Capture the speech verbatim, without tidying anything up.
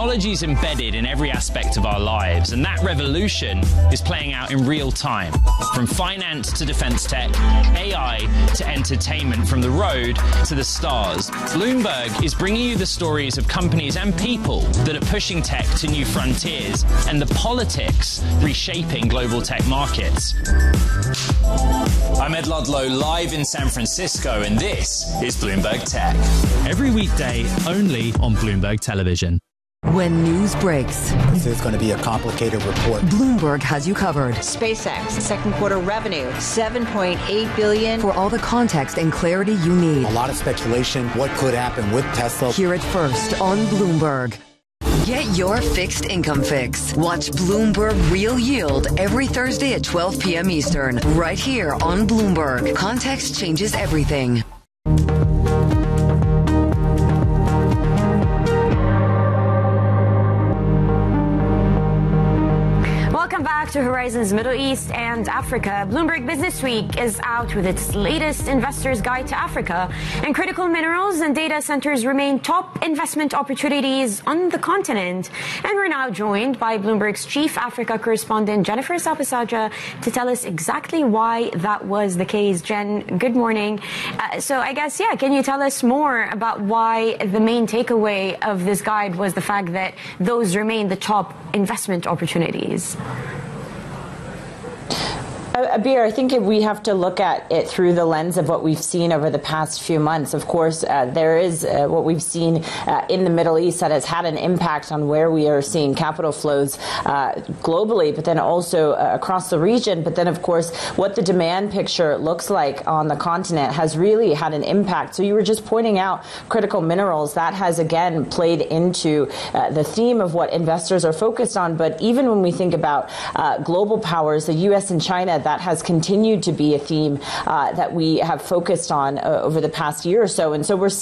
Technology is embedded in every aspect of our lives, and that revolution is playing out in real time. From finance to defense tech, A I to entertainment, from the road to the stars. Bloomberg is bringing you the stories of companies and people that are pushing tech to new frontiers, and the politics reshaping global tech markets. I'm Ed Ludlow, live in San Francisco, and this is Bloomberg Tech. Every weekday, only on Bloomberg Television. When news breaks, this is going to be a complicated report. Bloomberg has you covered. SpaceX, second quarter revenue, seven point eight billion dollars. For all the context and clarity you need. A lot of speculation, what could happen with Tesla. Hear it first on Bloomberg. Get your fixed income fix. Watch Bloomberg Real Yield every Thursday at twelve p.m. Eastern, right here on Bloomberg. Context changes everything. Welcome back to Horizons Middle East and Africa. Bloomberg Business Week is out with its latest Investor's Guide to Africa, and critical minerals and data centers remain top investment opportunities on the continent. And we're now joined by Bloomberg's chief Africa correspondent, Jennifer Sapasaja, to tell us exactly why that was the case. Jen, good morning. Uh, so I guess, yeah, can you tell us more about why the main takeaway of this guide was the fact that those remain the top investment opportunities? Abir, I think if we have to look at it through the lens of what we've seen over the past few months. Of course, uh, there is uh, what we've seen uh, in the Middle East that has had an impact on where we are seeing capital flows uh, globally, but then also uh, across the region. But then, of course, what the demand picture looks like on the continent has really had an impact. So you were just pointing out critical minerals. That has, again, played into uh, the theme of what investors are focused on. But even when we think about uh, global powers, the U S and China, that has continued to be a theme uh, that we have focused on uh, over the past year or so. And so we're